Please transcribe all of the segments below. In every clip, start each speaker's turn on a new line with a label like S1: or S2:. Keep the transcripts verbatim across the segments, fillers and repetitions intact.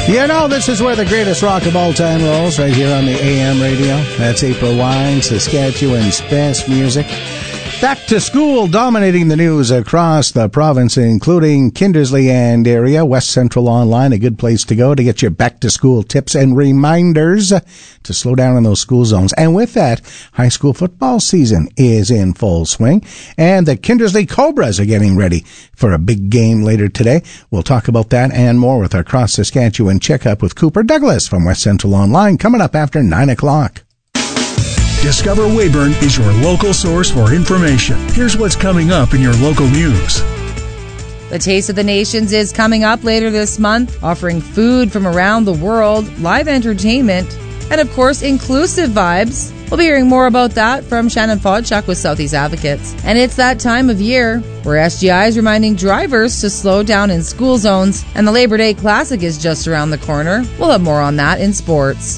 S1: You know, this is where the greatest rock of all time rolls, right here on the A M radio. That's April Wine, Saskatchewan's best music. Back to school, dominating the news across the province, including Kindersley and area. West Central Online, a good place to go to get your back-to-school tips and reminders to slow down in those school zones. And with that, high school football season is in full swing, and the Kindersley Cobras are getting ready for a big game later today. We'll talk about that and more with our cross-Saskatchewan checkup with Cooper Douglas from West Central Online, coming up after nine o'clock.
S2: Discover Weyburn is your local source for information. Here's what's coming up in your local news.
S3: The Taste of the Nations is coming up later this month, offering food from around the world, live entertainment, and of course, inclusive vibes. We'll be hearing more about that from Shannon Fodchuk with Southeast Advocates. And it's that time of year where S G I is reminding drivers to slow down in school zones, and the Labor Day Classic is just around the corner. We'll have more on that in sports.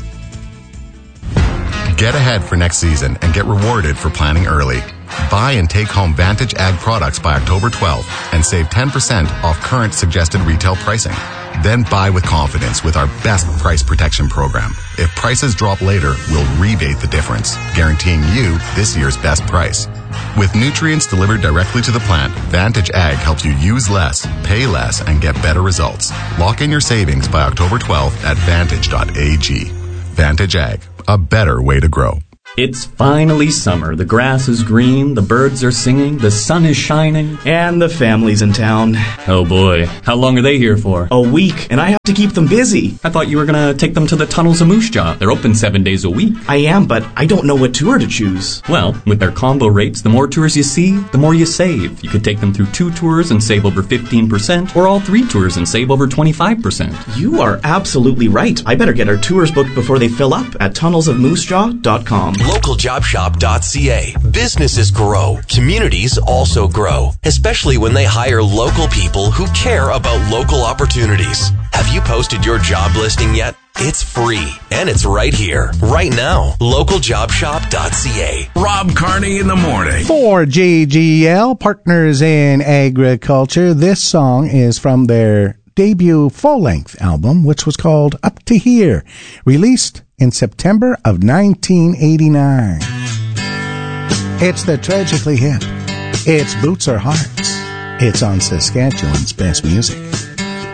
S4: Get ahead for next season and get rewarded for planning early. Buy and take home Vantage Ag products by October twelfth and save ten percent off current suggested retail pricing. Then buy with confidence with our best price protection program. If prices drop later, we'll rebate the difference, guaranteeing you this year's best price. With nutrients delivered directly to the plant, Vantage Ag helps you use less, pay less, and get better results. Lock in your savings by October twelfth at vantage dot a g. Vantage Ag, a better way to grow.
S5: It's finally summer. The grass is green, the birds are singing, the sun is shining.
S6: And the family's in town.
S5: Oh boy, how long are they here for?
S6: A week, and I have to keep them busy.
S5: I thought you were gonna take them to the Tunnels of Moose Jaw. They're open seven days a week.
S6: I am, but I don't know what tour to choose.
S5: Well, with their combo rates, the more tours you see, the more you save. You could take them through two tours and save over fifteen percent, or all three tours and save over twenty-five percent.
S6: You are absolutely right. I better get our tours booked before they fill up at tunnels of moose jaw dot com.
S7: local job shop dot c a. Businesses grow. Communities also grow, especially when they hire local people who care about local opportunities. Have you posted your job listing yet? It's free, and it's right here, right now. local job shop dot c a.
S2: Rob Carney in the morning.
S1: For J G L, Partners in Agriculture, this song is from their debut full-length album, which was called Up to Here, released in September of nineteen eighty-nine. It's the Tragically Hip. It's Boots or Hearts. It's on Saskatchewan's best music.